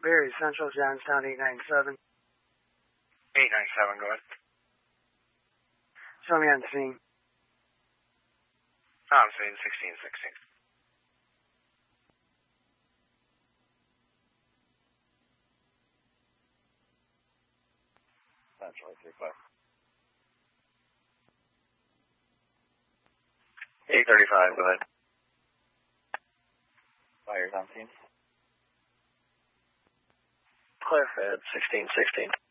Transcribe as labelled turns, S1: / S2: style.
S1: Berry Central, Johnstown 897.
S2: 897, go ahead.
S1: Show me on the scene.
S2: I'm saying 1616. Central 835. 835, go ahead. Fires on scene. Clear. 1616.